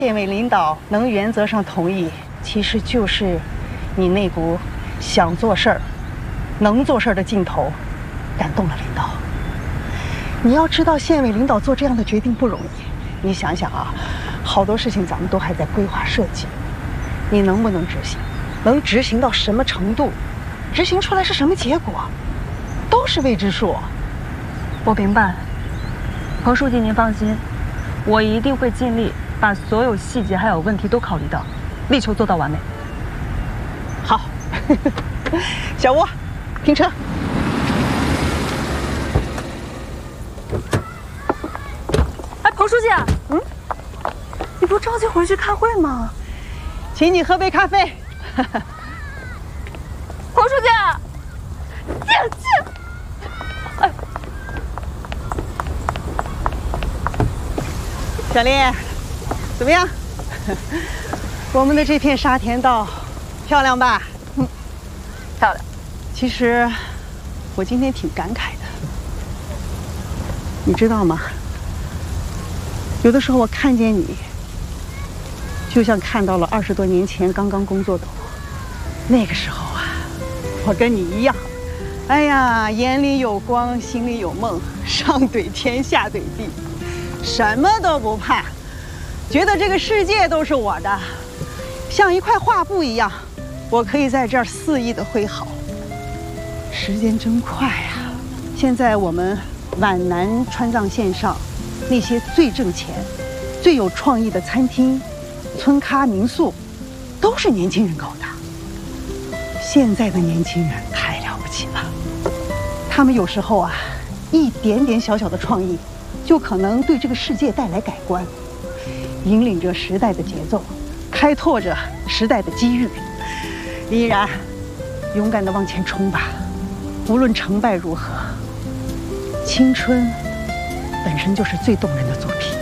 县委领导能原则上同意，其实就是你那股想做事儿、能做事儿的劲头感动了领导。你要知道，县委领导做这样的决定不容易。你想想啊，好多事情咱们都还在规划设计，你能不能执行？能执行到什么程度？执行出来是什么结果，都是未知数。 我明白，彭书记您放心，我一定会尽力把所有细节还有问题都考虑到，力求做到完美。 好，小吴，停车。 哎，彭书记，你不着急回去开会吗？ 请你喝杯咖啡。 彭书记，静静。哎， 小丽，怎么样？我们的这片沙田道漂亮吧？ 漂亮。 其实我今天挺感慨的，你知道吗？有的时候我看见你，就像看到了20多年前刚刚工作的我。那个时候啊，我跟你一样，哎呀，眼里有光，心里有梦，上怼天，下怼地，什么都不怕，觉得这个世界都是我的，像一块画布一样，我可以在这儿肆意的挥毫。时间真快啊！现在我们皖南川藏线上那些最挣钱、最有创意的餐厅、村咖、民宿，都是年轻人搞的。现在的年轻人太了不起了，他们有时候啊，一点点小小的创意，就可能对这个世界带来改观，引领着时代的节奏，开拓着时代的机遇。依然，勇敢地往前冲吧，无论成败如何，青春本身就是最动人的作品。